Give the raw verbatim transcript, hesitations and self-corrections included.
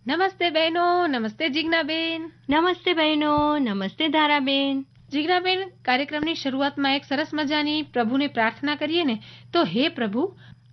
નમસ્તે બહેનો. નમસ્તે જીજ્ઞાબેન. નમસ્તે બહેનો. નમસ્તે ધારાબેન. જીજ્ઞાબેન, કાર્યક્રમની શરૂઆતમાં એક સરસ મજાની પ્રભુને પ્રાર્થના કરીએ ને. તો હે પ્રભુ,